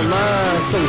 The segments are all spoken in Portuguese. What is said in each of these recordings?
Olá, são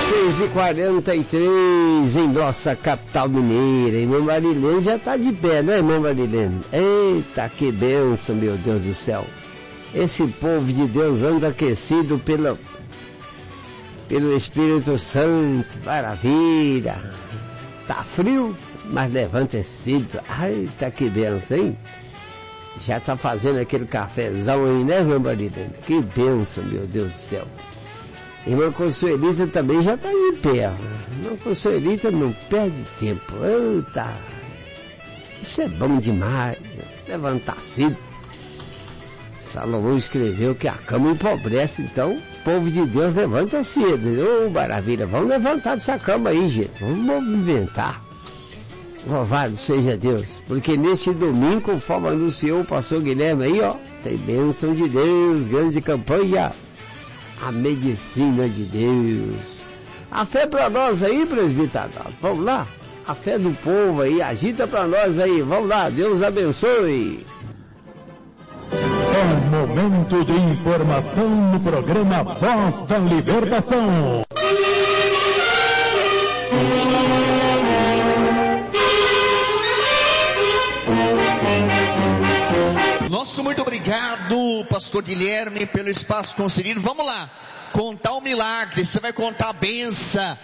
6h43 em nossa capital mineira. Irmã Marilene já está de pé, né, irmã Marilene? Eita, que bênção, meu Deus do céu. Esse povo de Deus anda aquecido pelo Espírito Santo. Maravilha. Tá frio, mas levanta cedo. Eita, que bênção, hein? Já tá fazendo aquele cafezão aí, né, irmã Marilene? Que bênção, meu Deus do céu. Irmã Consuelita também já está em pé. Irmã Consuelita não perde tempo. Eita, isso é bom demais. Levantar cedo. Salomão escreveu que a cama empobrece, então o povo de Deus levanta cedo. Maravilha, vamos levantar dessa cama aí, gente. Vamos movimentar. Louvado seja Deus. Porque neste domingo, conforme anunciou o pastor Guilherme aí, ó, tem bênção de Deus, grande campanha. A medicina de Deus. A fé para nós aí, presbítero. Vamos lá. A fé do povo aí. Agita para nós aí. Vamos lá. Deus abençoe. É momento de informação no programa Voz da Libertação. Nosso muito obrigado, pastor Guilherme, pelo espaço concedido. Vamos lá, contar o milagre. Você vai contar a benção.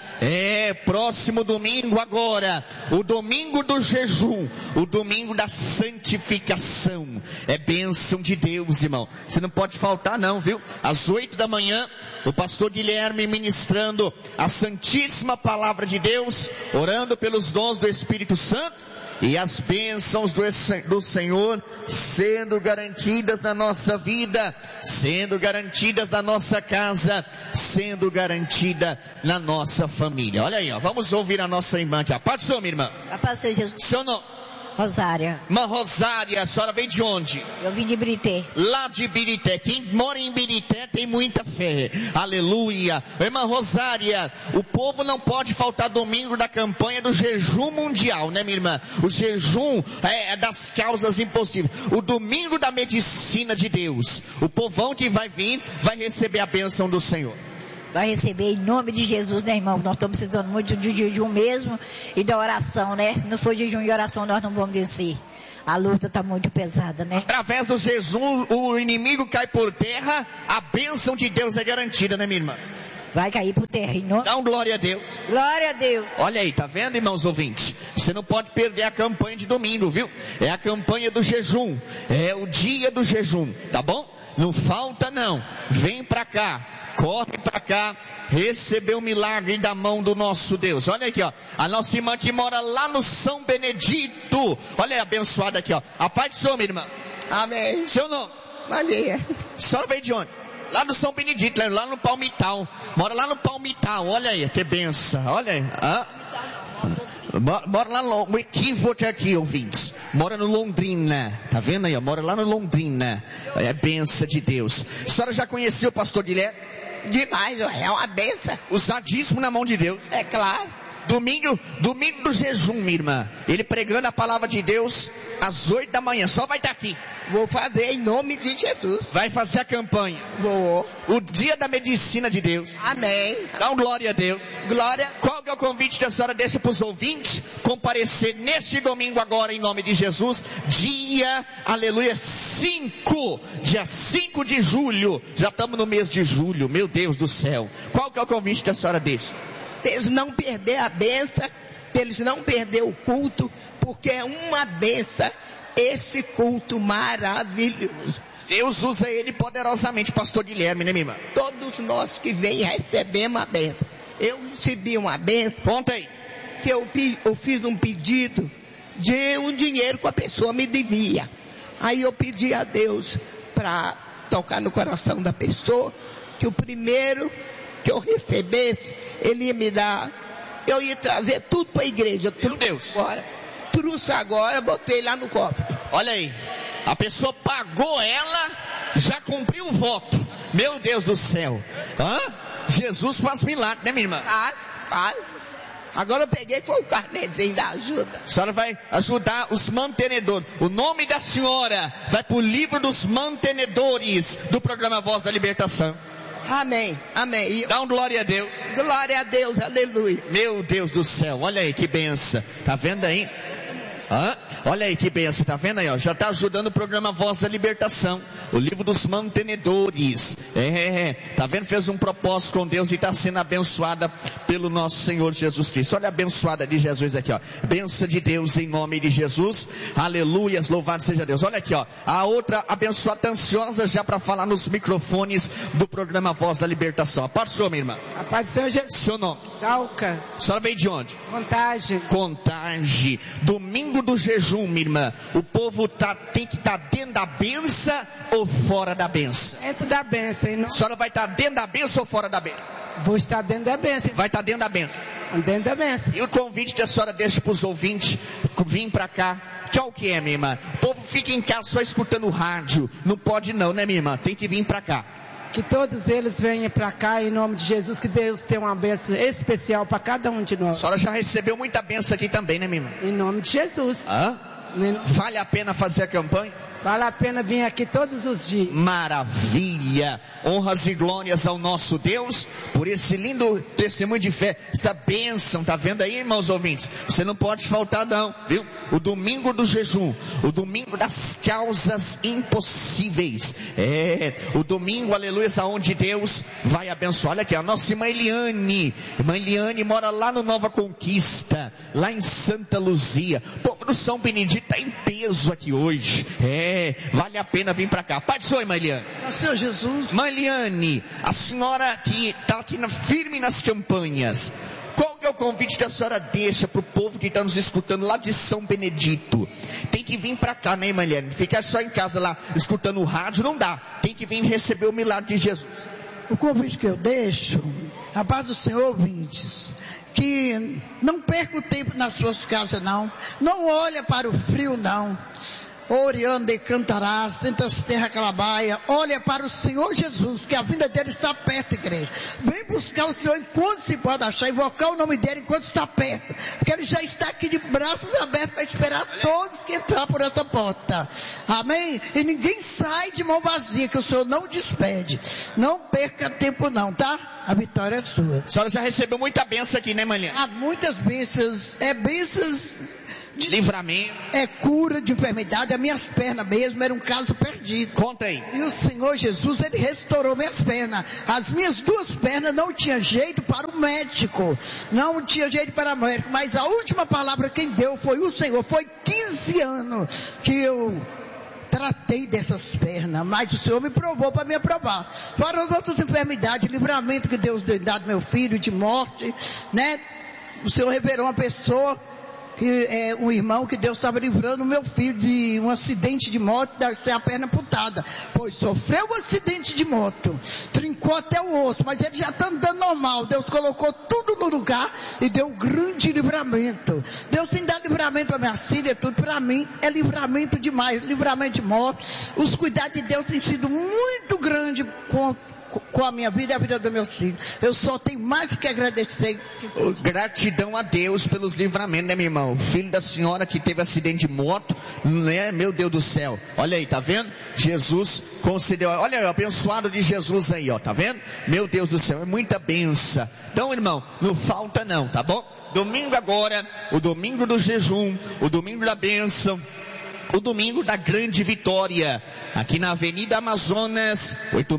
Próximo domingo agora, o domingo do jejum, o domingo da santificação. É bênção de Deus, irmão. Você não pode faltar não, viu? Às 8 da manhã, o pastor Guilherme ministrando a santíssima palavra de Deus, orando pelos dons do Espírito Santo. E as bênçãos do Senhor sendo garantidas na nossa vida, sendo garantidas na nossa casa, sendo garantida na nossa família. Olha aí, ó, vamos ouvir a nossa irmã aqui. A paz do Senhor, minha irmã. A paz do Senhor Jesus. Seu nome? Rosária. Irmã Rosária, a senhora vem de onde? Eu vim de Birité. Lá de Birité. Quem mora em Birité tem muita fé. Aleluia. Irmã Rosária, o povo não pode faltar domingo da campanha do jejum mundial, né, minha irmã? O jejum é das causas impossíveis. O domingo da medicina de Deus. O povão que vai vir vai receber a bênção do Senhor. Vai receber em nome de Jesus, né, irmão? Nós estamos precisando muito de jejum mesmo e da oração, né? Se não for jejum e oração, nós não vamos descer. A luta está muito pesada, né? Através do jejum, o inimigo cai por terra, a bênção de Deus é garantida, né, minha irmã? Vai cair por terra, em nome. Dá um glória a Deus. Glória a Deus. Olha aí, tá vendo, irmãos ouvintes? Você não pode perder a campanha de domingo, viu? É a campanha do jejum. É o dia do jejum, tá bom? Não falta não. Vem pra cá. Corre para cá, receber o milagre da mão do nosso Deus. Olha aqui, ó, a nossa irmã que mora lá no São Benedito. Olha aí, abençoada aqui, ó. A paz do Senhor, minha irmã. Amém. Seu nome? Maria. A senhora veio de onde? Lá no São Benedito, lá no Palmital. Mora lá no Palmital, olha aí, que benção. Olha aí. Mora lá no um equívoco aqui, ouvintes. Mora no Londrina. Tá vendo aí, ó? Mora lá no Londrina. É benção de Deus. A senhora já conheceu o pastor Guilherme? Demais, é uma benção. Usadíssimo na mão de Deus. É claro. Domingo do jejum, minha irmã. Ele pregando a palavra de Deus às 8 da manhã. Só vai estar aqui. Vou fazer em nome de Jesus. Vai fazer a campanha. Vou. O dia da medicina de Deus. Amém. Dá um glória a Deus. Glória. Qual que é o convite que a senhora deixa para os ouvintes? Comparecer neste domingo agora em nome de Jesus. Dia, aleluia, dia 5 de julho. Já estamos no mês de julho. Meu Deus do céu. Qual que é o convite que a senhora deixa? Para eles não perder a benção, para eles não perder o culto, porque é uma benção esse culto maravilhoso. Deus usa ele poderosamente, pastor Guilherme, né, minha irmã? Todos nós que vem recebemos a benção. Eu recebi uma benção. Conta aí. Que eu fiz um pedido de um dinheiro que a pessoa me devia. Aí eu pedi a Deus para tocar no coração da pessoa, que o primeiro que eu recebesse, ele ia me dar, eu ia trazer tudo para a igreja. Meu Deus. Trouxe agora, botei lá no cofre. Olha aí, a pessoa pagou ela, já cumpriu o voto. Meu Deus do céu. Jesus faz milagre, né, minha irmã? Faz. Agora eu peguei, foi o carnezinho da ajuda. A senhora vai ajudar os mantenedores. O nome da senhora vai para o livro dos mantenedores do programa Voz da Libertação. Amém, amém. Dá um glória a Deus. Glória a Deus, aleluia. Meu Deus do céu, olha aí que benção. Tá vendo aí? Olha aí que benção, tá vendo aí, ó? Já tá ajudando o programa Voz da Libertação, o livro dos mantenedores. Tá vendo? Fez um propósito com Deus e está sendo abençoada pelo nosso Senhor Jesus Cristo. Olha a abençoada de Jesus aqui, ó. Benção de Deus em nome de Jesus. Aleluias, louvado seja Deus. Olha aqui, ó. A outra abençoada tá ansiosa já para falar nos microfones do programa Voz da Libertação. A parte sua, minha irmã. A paz do Senhor Jesus. Seu nome? Dalca. A senhora veio de onde? Contagem. Contagem. Domingo do jejum, minha irmã. O povo tem que estar dentro da benção ou fora da benção? Dentro da benção, hein? A senhora vai estar dentro da benção ou fora da benção? Vou estar dentro da benção. Vai estar dentro da benção. Dentro da benção. E o convite que a senhora deixa para os ouvintes vir para cá, que é o que é, minha irmã? O povo fica em casa só escutando o rádio. Não pode não, né, minha irmã? Tem que vir para cá. Que todos eles venham para cá em nome de Jesus, que Deus tenha uma bênção especial para cada um de nós. A senhora já recebeu muita bênção aqui também, né, minha irmã? Em nome de Jesus. Vale a pena fazer a campanha? Vale a pena vir aqui todos os dias. Maravilha! Honras e glórias ao nosso Deus por esse lindo testemunho de fé, esta bênção, tá vendo aí, irmãos ouvintes? Você não pode faltar não, viu? O domingo do jejum, o domingo das causas impossíveis, o domingo, aleluia, aonde Deus vai abençoar. Olha aqui, a nossa irmã Eliane mora lá no Nova Conquista, lá em Santa Luzia. O povo do São Benedito está em peso aqui hoje, vale a pena vir para cá. Pai do Senhor, irmã Eliane. Senhor Jesus. Irmã Eliane, a senhora que está aqui firme nas campanhas, qual que é o convite que a senhora deixa para o povo que está nos escutando lá de São Benedito? Tem que vir para cá, né, irmã Eliane? Ficar só em casa lá escutando o rádio não dá. Tem que vir receber o milagre de Jesus. O convite que eu deixo, a paz do Senhor, ouvintes, que não perca o tempo nas suas casas não. Não olha para o frio não. Oriando e cantarás, senta as terra calabaia, olha para o Senhor Jesus, que a vinda dele está perto, igreja. Vem buscar o Senhor enquanto se pode achar, invocar o nome dele enquanto está perto, porque ele já está aqui de braços abertos para esperar todos que entrar por essa porta. Amém? E ninguém sai de mão vazia, que o Senhor não despede. Não perca tempo não, tá? A vitória é sua. A senhora já recebeu muita bênção aqui, né, manhã? Há muitas bênçãos, bênçãos de livramento. É cura de enfermidade. As minhas pernas mesmo eram um caso perdido. Conta aí. E o Senhor Jesus, ele restaurou minhas pernas. As minhas duas pernas não tinha jeito para o médico. Não tinha jeito para o médico. Mas a última palavra quem deu foi o Senhor. Foi 15 anos que eu tratei dessas pernas, mas o Senhor me provou para me aprovar. Fora as outras enfermidades, livramento que Deus deu dado meu filho de morte, né? O Senhor revelou uma pessoa, que é um irmão que Deus estava livrando o meu filho de um acidente de moto, de ser a perna amputada. Pois sofreu um acidente de moto, trincou até o osso, mas ele já está andando normal. Deus colocou tudo no lugar e deu um grande livramento. Deus tem dado livramento para minha filha, tudo para mim é livramento demais, livramento de morte. Os cuidados de Deus têm sido muito grandes com a minha vida e a vida dos meus filhos. Eu só tenho mais que agradecer. Gratidão a Deus pelos livramentos, né, meu irmão? O filho da senhora que teve acidente de moto, né? Meu Deus do céu. Olha aí, tá vendo? Jesus concedeu. Olha aí, o abençoado de Jesus aí, ó, tá vendo? Meu Deus do céu, é muita benção. Então, irmão, não falta não, tá bom? Domingo agora, o domingo do jejum, o domingo da bênção, o domingo da grande vitória, aqui na Avenida Amazonas,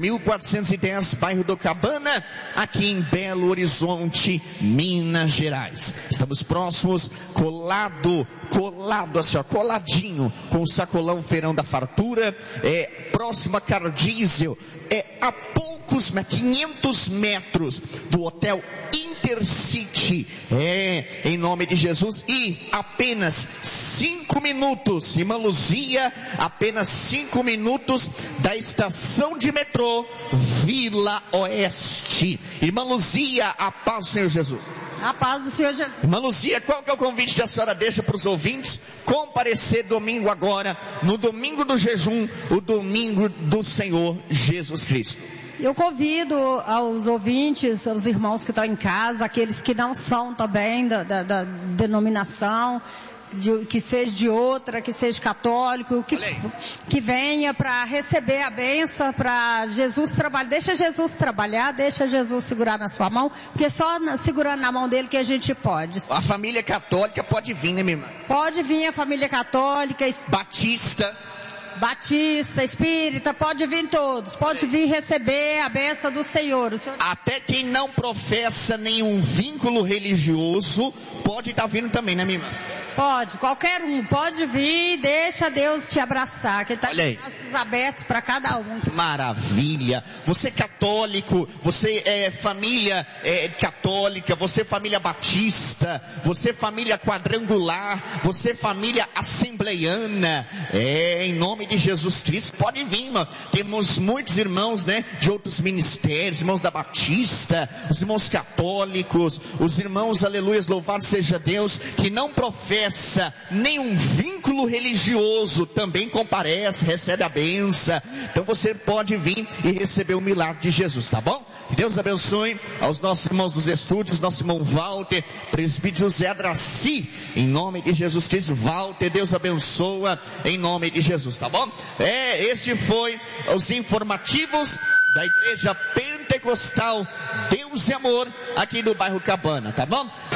8.410, bairro do Cabana, aqui em Belo Horizonte, Minas Gerais. Estamos próximos, colado assim, ó, coladinho com o sacolão Feirão da Fartura, próximo a Cardiesel, a poucos, 500 metros do Hotel Intercity, em nome de Jesus, e apenas 5 minutos, irmã Luzia, apenas 5 minutos da estação de metrô Vila Oeste. Irmã Luzia, a paz do Senhor Jesus. A paz do Senhor Jesus. Irmã Luzia, qual que é o convite que a senhora deixa para os ouvintes comparecer domingo agora, no domingo do jejum, o domingo do Senhor Jesus Cristo? Eu convido aos ouvintes, aos irmãos que estão em casa, aqueles que não são também da denominação, que seja de outra, que seja católico, que venha para receber a bênção, para Jesus trabalhar. Deixa Jesus trabalhar, deixa Jesus segurar na sua mão, porque só segurando na mão dele que a gente pode. A família católica pode vir, né, minha irmã? Pode vir a família católica, Batista, Espírita, pode vir todos, pode vir receber a bênção do Senhor. Até quem não professa nenhum vínculo religioso, pode estar vindo também, né, minha irmã? Pode, qualquer um, pode vir, deixa Deus te abraçar, que está com braços abertos para cada um. Maravilha, você católico, você é família católica, você família batista, você família quadrangular, você família assembleiana, em nome de Jesus Cristo, pode vir, irmão. Temos muitos irmãos, né, de outros ministérios, irmãos da Batista, os irmãos católicos, os irmãos, aleluia, louvado seja Deus, que não professam nenhum vínculo religioso, também comparece, recebe a benção. Então você pode vir e receber o milagre de Jesus, tá bom? Que Deus abençoe aos nossos irmãos dos estúdios, nosso irmão Walter, presbítero José Adraci, em nome de Jesus Cristo. Walter, Deus abençoa, em nome de Jesus, tá bom? Esse foi os informativos da Igreja Pentecostal Deus e Amor, aqui do bairro Cabana, tá bom?